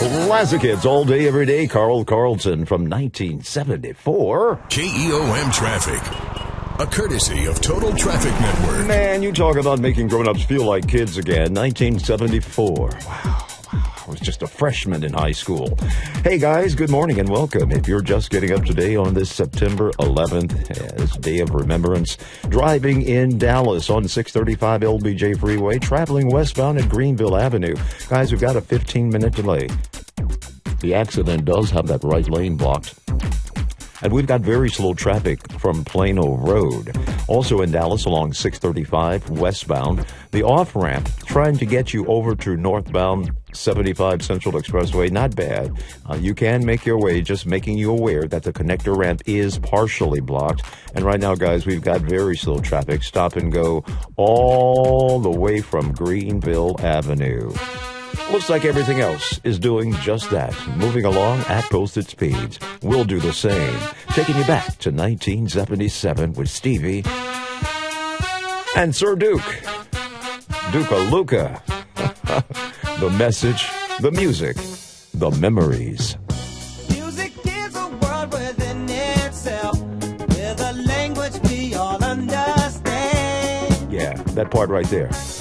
Classic hits all day, every day. Carl Carlson from 1974. KEOM Traffic, a courtesy of Total Traffic Network. Man, you talk about making grown-ups feel like kids again. 1974. Wow. I was just a freshman in high school. Hey, guys, good morning and welcome. If you're just getting up today on this September 11th, this day of remembrance, driving in Dallas on 635 LBJ Freeway, traveling westbound at Greenville Avenue. Guys, we've got a 15-minute delay. The accident does have that right lane blocked. And we've got very slow traffic from Plano Road. Also in Dallas along 635 westbound, the off-ramp trying to get you over to northbound 75 Central Expressway. Not bad. You can make your way, just making you aware that the connector ramp is partially blocked. And right now, guys, we've got very slow traffic, stop and go all the way from Greenville Avenue. Looks like everything else is doing just that, moving along at posted speeds. We'll do the same, taking you back to 1977 with Stevie and Sir Duke. Duke Luca. The message, the music, the memories. Music is a world within itself, with a language we all understand. Yeah, that part right there.